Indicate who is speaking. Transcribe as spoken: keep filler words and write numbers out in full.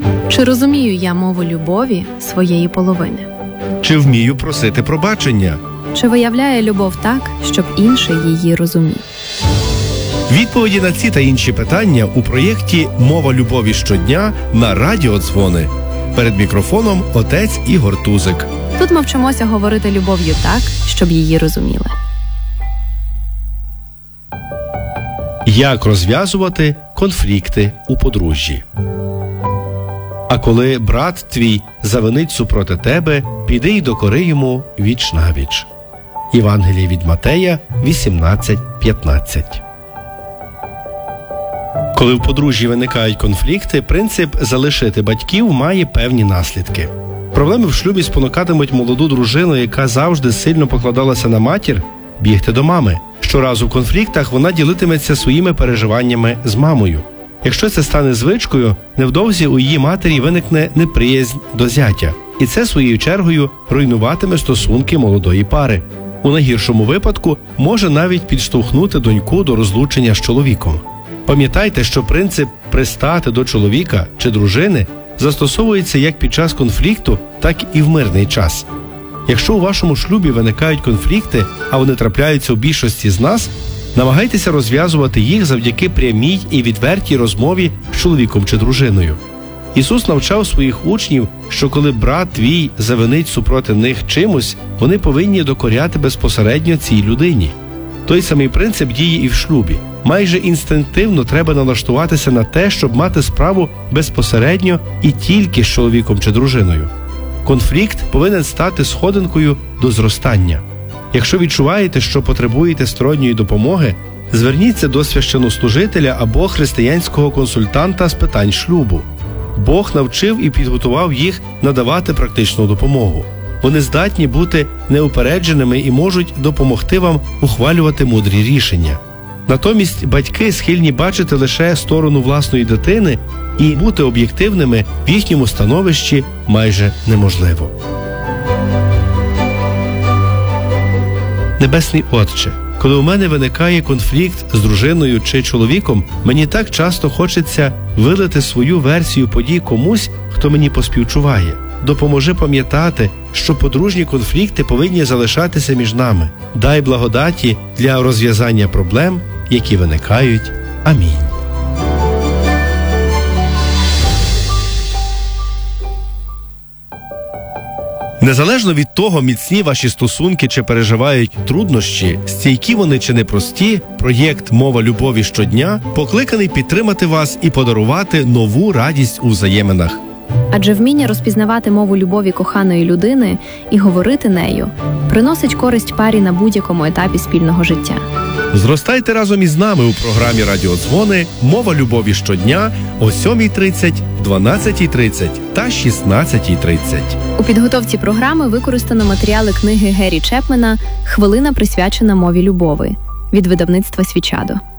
Speaker 1: Чи розумію я мову любові своєї половини?
Speaker 2: Чи вмію просити пробачення?
Speaker 1: Чи виявляє любов так, щоб інший її розумів?
Speaker 2: Відповіді на ці та інші питання у проєкті «Мова любові щодня» на Радіо Дзвони. Перед мікрофоном отець Ігор Тузик.
Speaker 1: Тут ми вчимося говорити любов'ю так, щоб її розуміли.
Speaker 2: Як розв'язувати конфлікти у подружжі? А коли брат твій завинить супроти тебе, піди й докори йому віч-навіч. Євангеліє від Матея вісімнадцять п'ятнадцять. Коли в подружжі виникають конфлікти, принцип «залишити батьків» має певні наслідки. Проблеми в шлюбі спонукатимуть молоду дружину, яка завжди сильно покладалася на матір, бігти до мами. Щоразу в конфліктах вона ділитиметься своїми переживаннями з мамою. Якщо це стане звичкою, невдовзі у її матері виникне неприязнь до зятя. І це своєю чергою руйнуватиме стосунки молодої пари. У найгіршому випадку може навіть підштовхнути доньку до розлучення з чоловіком. Пам'ятайте, що принцип «пристати до чоловіка» чи дружини застосовується як під час конфлікту, так і в мирний час. Якщо у вашому шлюбі виникають конфлікти, а вони трапляються у більшості з нас, намагайтеся розв'язувати їх завдяки прямій і відвертій розмові з чоловіком чи дружиною. Ісус навчав своїх учнів, що коли брат твій завинить супроти них чимось, вони повинні докоряти безпосередньо цій людині. Той самий принцип діє і в шлюбі. Майже інстинктивно треба налаштуватися на те, щоб мати справу безпосередньо і тільки з чоловіком чи дружиною. Конфлікт повинен стати сходинкою до зростання. Якщо відчуваєте, що потребуєте сторонньої допомоги, зверніться до священнослужителя або християнського консультанта з питань шлюбу. Бог навчив і підготував їх надавати практичну допомогу. Вони здатні бути неупередженими і можуть допомогти вам ухвалювати мудрі рішення. Натомість батьки схильні бачити лише сторону власної дитини, і бути об'єктивними в їхньому становищі майже неможливо. Небесний Отче, коли у мене виникає конфлікт з дружиною чи чоловіком, мені так часто хочеться вилити свою версію подій комусь, хто мені поспівчуває. Допоможи пам'ятати, що подружні конфлікти повинні залишатися між нами. Дай благодаті для розв'язання проблем, які виникають. Амінь. Незалежно від того, міцні ваші стосунки чи переживають труднощі, стійкі вони чи непрості, проєкт «Мова любові щодня» покликаний підтримати вас і подарувати нову радість у взаєминах.
Speaker 1: Адже вміння розпізнавати мову любові коханої людини і говорити нею приносить користь парі на будь-якому етапі спільного життя.
Speaker 2: Зростайте разом із нами у програмі «Радіо Дзвони» «Мова любові щодня» о сьомій тридцять, дванадцятій тридцять та шістнадцятій тридцять.
Speaker 1: У підготовці програми використано матеріали книги Гері Чепмена «Хвилина, присвячена мові любові» від видавництва «Свічадо».